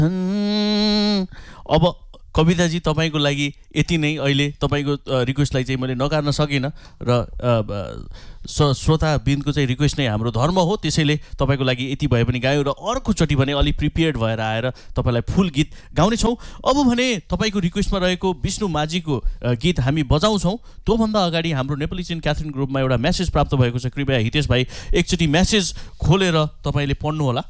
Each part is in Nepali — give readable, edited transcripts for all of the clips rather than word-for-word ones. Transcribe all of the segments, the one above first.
अब कविताजी तपाईँको लागि यति नै अहिले तपाईँको रिक्वेस्टलाई चाहिँ मैले नकार्न सकिनँ र श्रोताबिन्दको चाहिँ रिक्वेस्ट नै हाम्रो धर्म हो, त्यसैले तपाईँको लागि यति भए पनि गायौँ र अर्कोचोटि भने अलि प्रिपेयर्ड भएर आएर तपाईँलाई फुल गीत गाउनेछौँ। अब भने तपाईँको रिक्वेस्टमा रहेको विष्णु माझीको गीत हामी बजाउँछौँ। त्योभन्दा अगाडि हाम्रो नेपाली चिन क्याथरिन ग्रुपमा एउटा मेसेज प्राप्त भएको छ। कृपया हितेश भाइ एकचोटि मेसेज खोलेर तपाईँले पढ्नुहोला।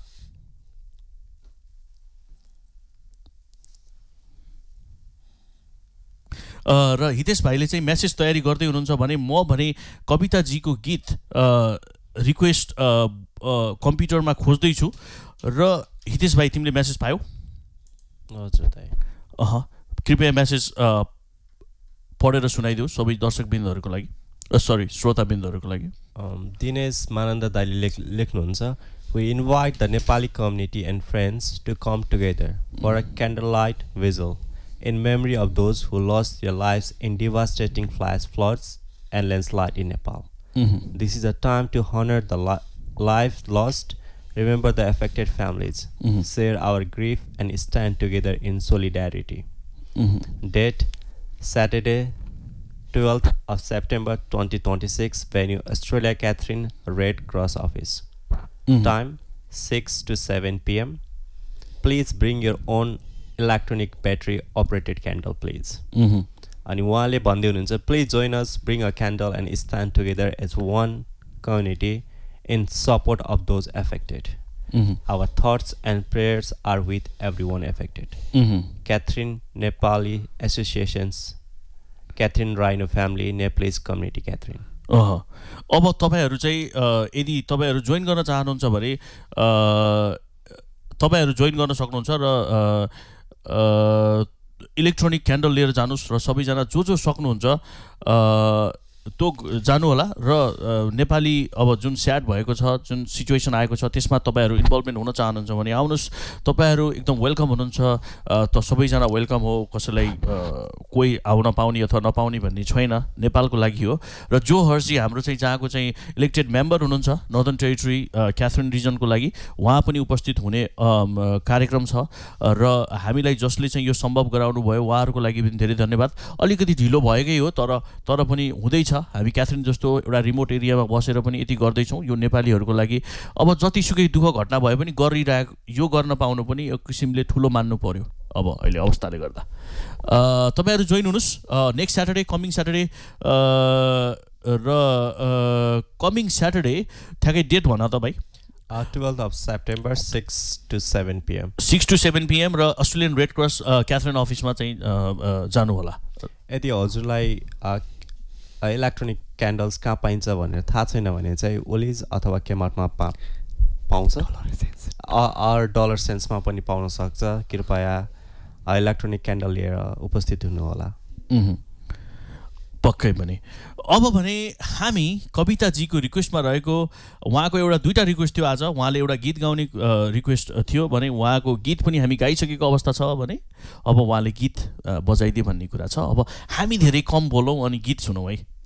र हितेश भाइले चाहिँ मेसेज तयारी गर्दै हुनुहुन्छ भने म भने कविताजीको गीत रिक्वेस्ट कम्प्युटरमा खोज्दैछु। र हितेश भाइ तिमीले मेसेज पायौ? हजुर दाइ। कृपया मेसेज पढेर सुनाइदेऊ सबै दर्शकबिन्दहरूको लागि, सरी श्रोताबिन्दहरूको लागि। दिनेश मानन्द दाइले लेख्नुहुन्छ, We invite the Nepali community and friends to come together for a candlelight vigil in memory of those who lost their lives in devastating flash floods and landslide in Nepal. This is a time to honor the lives lost, remember the affected families, share our grief, and stand together in solidarity. Date, Saturday, 12th of September 2026, venue Australia Catherine Red Cross Office. Time 6 to 7 p.m. Please bring your own electronic battery operated candle, please. अनि उहाँले भन्दै हुनुहुन्छ, please join us, bring a candle and stand together as one community in support of those affected. Our thoughts and prayers are with everyone affected. Catherine Nepali Associations, Catherine Rhino Family, Nepalese Community Catherine. अब तपाईहरु चाहिँ यदि तपाईहरु जोइन गर्न चाहनुहुन्छ भने तपाईहरु जोइन गर्न सक्नुहुन्छ र इलेक्ट्रोनिक क्यान्डल लिएर जानुस् र सबैजना जो सक्नुहुन्छ त्यो जानु होला र नेपाली अब जुन स्याड भएको छ, जुन सिचुएसन आएको छ त्यसमा तपाईहरु इन्भल्भमेन्ट हुन चाहनुहुन्छ भने आउनुस्, तपाईहरु एकदम वेलकम हुनुहुन्छ। त सबैजना वेलकम हो, कसैलाई कोही आउन पाउने अथवा नपाउने भन्ने छैन, नेपालको लागि हो। र जो हर्जी हाम्रो चाहिँ जहाँको चाहिँ इलेक्टेड मेम्बर हुनुहुन्छ नर्दर्न टेरिटरी क्याथरिन रिजनको लागि, उहाँ पनि उपस्थित हुने कार्यक्रम छ र हामीलाई जसले चाहिँ यो सम्भव गराउनु भयो उहाँहरुको लागि पनि धेरै धन्यवाद। अलिकति ढिलो भएकै हो, तर पनि हुँदै छ। हामी क्याथरिन जस्तो एउटा रिमोट एरियामा बसेर पनि यति गर्दै छौं यो नेपालीहरुको लागि। अब जतिसुकै दुःख घटना भए पनि गरिरहेको यो गर्न पाउनु पनि एक किसिमले ठुलो मान्नु पर्यो अब अहिले अवस्थाले गर्दा। तपाईहरु join हुनुस् next Saturday, coming Saturday र कमिङ स्याटरडे ठ्याक्कै डेट भन त भाइ। 12th of September 6 to 7 p.m. 6 to 7 p.m. र अस्ट्रेलियन रेड क्रस क्याथरिन अफिसमा चाहिँ जानु होला। यदि हजुरलाई इलेक्ट्रोनिक क्यान्डल्स कहाँ पाइन्छ भनेर थाहा छैन भने चाहिँ ओलिज अथवा केमार्टमा पाउँछ, डलर सेन्समा पनि पाउन सक्छ। कृपया इलेक्ट्रोनिक क्यान्डल लिएर उपस्थित हुनु होला। पक्कै पनि। अब भने हामी कविताजीको रिक्वेस्टमा रहेको उहाँको एउटा दुईटा रिक्वेस्ट थियो आज। उहाँले एउटा गीत गाउने रिक्वेस्ट थियो भने उहाँको गीत पनि हामी गाइसकेको अवस्था छ भने अब उहाँले गीत बजाइदिए भन्ने कुरा छ। अब हामी धेरै कम बोलौँ अनि गीत सुनौँ है।